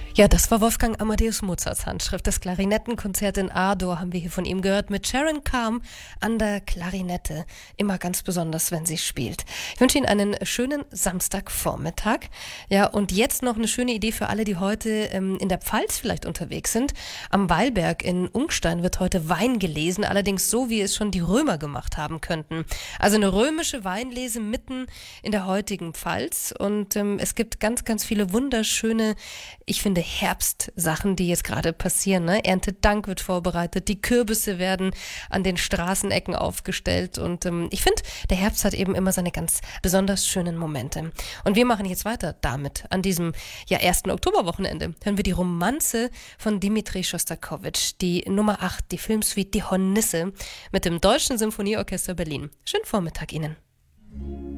Ja, das war Wolfgang Amadeus Mozarts Handschrift. Das Klarinettenkonzert in A-Dur haben wir hier von ihm gehört mit Sharon Calm an der Klarinette. Immer ganz besonders, wenn sie spielt. Ich wünsche Ihnen einen schönen Samstagvormittag. Ja, und jetzt noch eine schöne Idee für alle, die heute in der Pfalz vielleicht unterwegs sind. Am Weilberg in Ungstein wird heute Wein gelesen, allerdings so, wie es schon die Römer gemacht haben könnten. Also eine römische Weinlese mitten in der heutigen Pfalz. Und es gibt ganz, ganz viele wunderschöne, ich finde, Herbstsachen, die jetzt gerade passieren. Ne? Erntedank wird vorbereitet, die Kürbisse werden an den Straßenecken aufgestellt und ich finde, der Herbst hat eben immer seine ganz besonders schönen Momente. Und wir machen jetzt weiter damit. An diesem 1. Oktoberwochenende hören wir die Romanze von Dmitri Schostakowitsch, die Nummer 8, die Filmsuite Die Hornisse mit dem Deutschen Symphonieorchester Berlin. Schönen Vormittag Ihnen.